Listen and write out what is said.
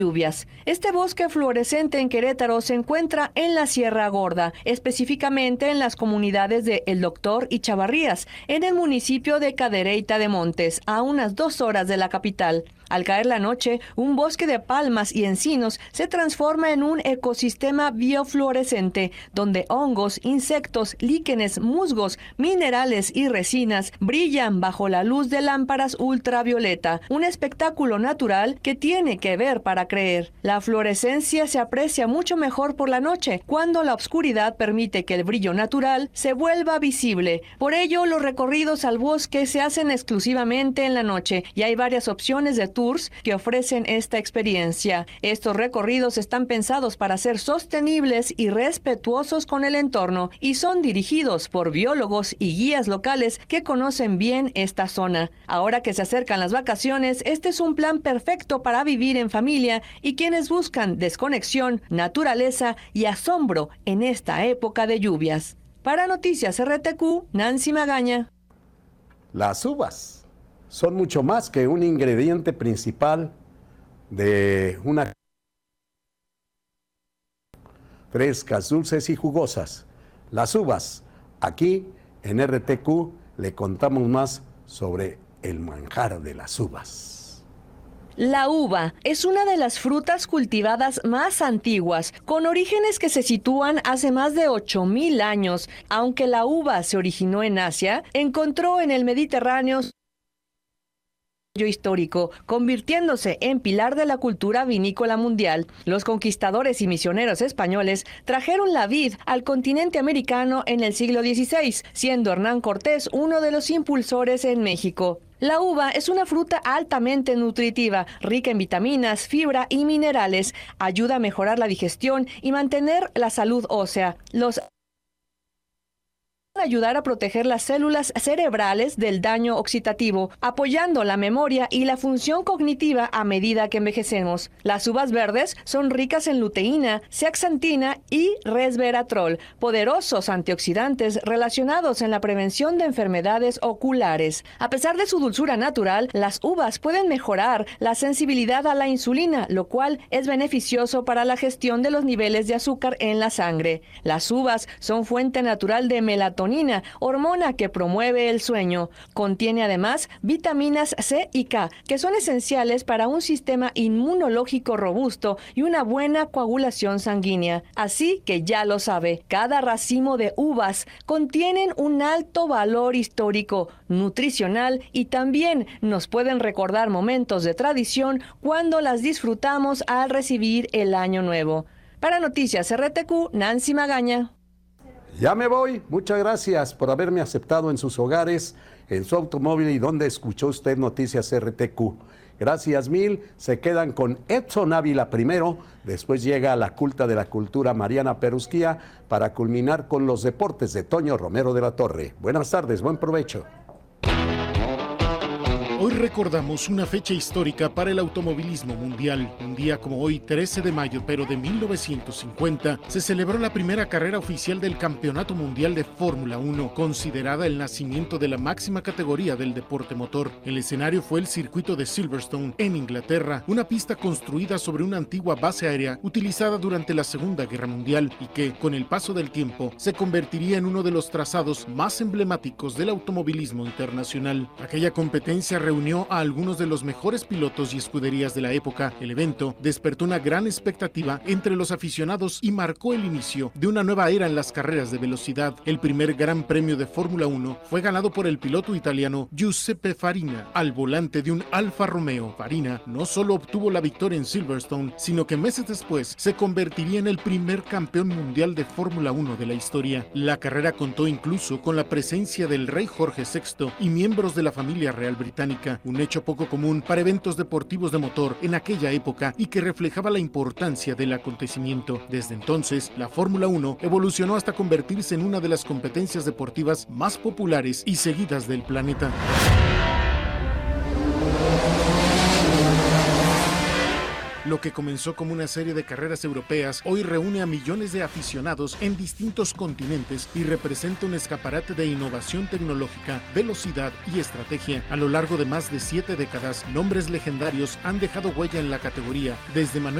lluvias. Este bosque fluorescente en Querétaro se encuentra en la Sierra Gorda, específicamente en las comunidades de El Doctor y Chavarrías, en el municipio de Cadereyta de Montes, a unas 2 horas de la capital. Al caer la noche, un bosque de palmas y encinos se transforma en un ecosistema biofluorescente, donde hongos, insectos, líquenes, musgos, minerales y resinas brillan bajo la luz de lámparas ultravioleta, un espectáculo natural que tiene que ver para creer. La fluorescencia se aprecia mucho mejor por la noche, cuando la oscuridad permite que el brillo natural se vuelva visible. Por ello, los recorridos al bosque se hacen exclusivamente en la noche y hay varias opciones de tours que ofrecen esta experiencia. Estos recorridos están pensados para ser sostenibles y respetuosos con el entorno y son dirigidos por biólogos y guías locales que conocen bien esta zona. Ahora que se acercan las vacaciones, este es un plan perfecto para vivir en familia y quienes buscan desconexión, naturaleza y asombro en esta época de lluvias. Para Noticias RTQ, Nancy Magaña. Las uvas son mucho más que un ingrediente principal de una frescas, dulces y jugosas. Las uvas. Aquí en RTQ le contamos más sobre el manjar de las uvas. La uva es una de las frutas cultivadas más antiguas, con orígenes que se sitúan hace más de 8,000 años. Aunque la uva se originó en Asia, encontró en el Mediterráneo histórico, convirtiéndose en pilar de la cultura vinícola mundial. Los conquistadores y misioneros españoles trajeron la vid al continente americano en el siglo XVI, siendo Hernán Cortés uno de los impulsores en México. La uva es una fruta altamente nutritiva, rica en vitaminas, fibra y minerales. Ayuda a mejorar la digestión y mantener la salud ósea. Los ayudar a proteger las células cerebrales del daño oxidativo, apoyando la memoria y la función cognitiva a medida que envejecemos. Las uvas verdes son ricas en luteína, zeaxantina y resveratrol, poderosos antioxidantes relacionados en la prevención de enfermedades oculares. A pesar de su dulzura natural, las uvas pueden mejorar la sensibilidad a la insulina, lo cual es beneficioso para la gestión de los niveles de azúcar en la sangre. Las uvas son fuente natural de melatonina, hormona que promueve el sueño. Contiene además vitaminas C y K, que son esenciales para un sistema inmunológico robusto y una buena coagulación sanguínea. Así que ya lo sabe, cada racimo de uvas contienen un alto valor histórico, nutricional y también nos pueden recordar momentos de tradición cuando las disfrutamos al recibir el año nuevo. Para Noticias RTQ, Nancy Magaña. Ya me voy. Muchas gracias por haberme aceptado en sus hogares, en su automóvil y donde escuchó usted Noticias RTQ. Gracias mil. Se quedan con Edson Ávila primero, después llega la culta de la cultura Mariana Perusquía para culminar con los deportes de Toño Romero de la Torre. Buenas tardes, buen provecho. Hoy recordamos una fecha histórica para el automovilismo mundial. Un día como hoy, 13 de mayo, pero de 1950, se celebró la primera carrera oficial del Campeonato Mundial de Fórmula 1, considerada el nacimiento de la máxima categoría del deporte motor. El escenario fue el circuito de Silverstone, en Inglaterra, una pista construida sobre una antigua base aérea utilizada durante la Segunda Guerra Mundial y que, con el paso del tiempo, se convertiría en uno de los trazados más emblemáticos del automovilismo internacional. Aquella competencia reunió a algunos de los mejores pilotos y escuderías de la época. El evento despertó una gran expectativa entre los aficionados y marcó el inicio de una nueva era en las carreras de velocidad. El primer Gran Premio de Fórmula 1 fue ganado por el piloto italiano Giuseppe Farina, al volante de un Alfa Romeo. Farina no solo obtuvo la victoria en Silverstone, sino que meses después se convertiría en el primer campeón mundial de Fórmula 1 de la historia. La carrera contó incluso con la presencia del rey Jorge VI y miembros de la familia real británica, un hecho poco común para eventos deportivos de motor en aquella época y que reflejaba la importancia del acontecimiento. Desde entonces, la Fórmula 1 evolucionó hasta convertirse en una de las competencias deportivas más populares y seguidas del planeta. Lo que comenzó como una serie de carreras europeas, hoy reúne a millones de aficionados en distintos continentes y representa un escaparate de innovación tecnológica, velocidad y estrategia. A lo largo de más de 7 décadas, nombres legendarios han dejado huella en la categoría, desde Manuel